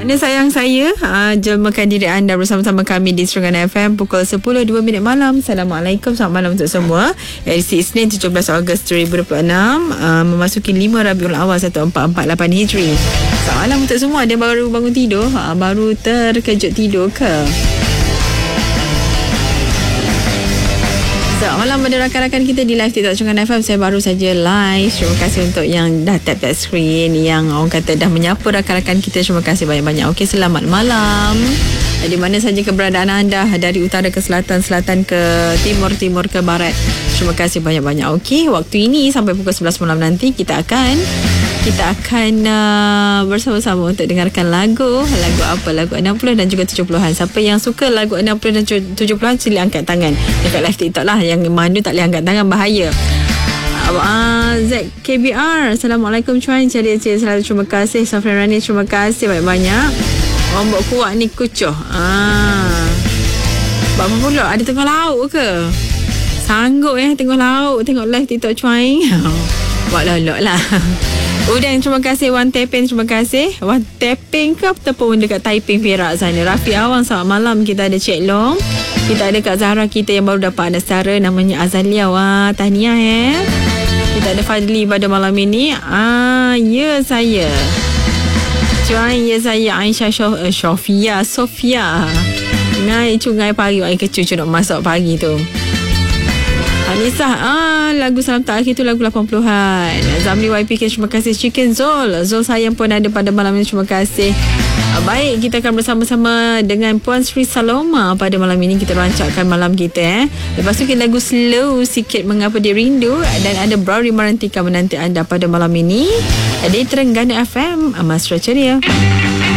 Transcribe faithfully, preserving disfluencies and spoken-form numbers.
Mana sayang saya, uh, jemakan diri anda bersama-sama kami di Serengan F M pukul sepuluh dua minit malam. Assalamualaikum, selamat malam untuk semua. Edisi Isnin tujuh belas Ogos dua ribu dua puluh enam, uh, memasuki lima Rabiul Awal seribu empat ratus empat puluh lapan Hijri. Selamat malam untuk semua. Dia baru bangun tidur, uh, baru terkejut tidur ke? Selamat malam pada rakan-rakan kita di live TikTok Serengan F M. Saya baru saja live. Terima kasih untuk yang dah tap-tap screen, yang orang kata dah menyapa rakan-rakan kita. Terima kasih banyak-banyak. Okey, selamat malam. Di mana saja keberadaan anda, dari utara ke selatan, selatan ke timur, timur ke barat. Terima kasih banyak-banyak. Okey, waktu ini sampai pukul sebelas malam nanti kita akan kita akan uh, bersama-sama untuk dengarkan lagu. Lagu apa? Lagu enam puluh dan juga tujuh puluhan. Siapa yang suka lagu enam puluh dan tujuh puluhan, sila angkat tangan dekat live TikTok lah. Yang mandu tak boleh angkat tangan, bahaya. Uh, Z K B R, Assalamualaikum Chuan. Cari cari selalu terima kasih. Safran Rani, terima kasih banyak-banyak. Ombak kuat ni kucuh. Ah. Apa pula? Ada tengah laut ke? Sanggup eh tengah laut tengok live TikTok Chuan. Buat lolok lah. Udang, terima kasih. Wan Teping, terima kasih. Wan Teping ke ataupun dekat Taiping, Perak sana. Rafi Awang, selamat malam. Kita ada Cik Long. Kita ada Kak Zahra kita yang baru dapat anak setara, namanya Azalia. Wah, tahniah eh. Kita ada Fadli pada malam ini. Ah, ya saya. Cuan, ya saya. Aisyah Shof, uh, Sofia. Sofia. Ngai cungai pagi. Ai kecucu nak masuk pagi tu. Anissa, ah, lagu Salam Terakhir tu lagu lapan puluhan. Zamli Y P K, terima kasih. Chicken Zul, Zul sayang pun ada pada malam ini, terima kasih. ah, Baik, kita akan bersama-sama dengan Puan Sri Saloma pada malam ini. Kita rancakkan malam kita eh. Lepas tu kita lagu slow sikit, Mengapa Dia Rindu. Dan ada Brownie Marantika menanti anda pada malam ini di Terengganu F M. Amasra ceria.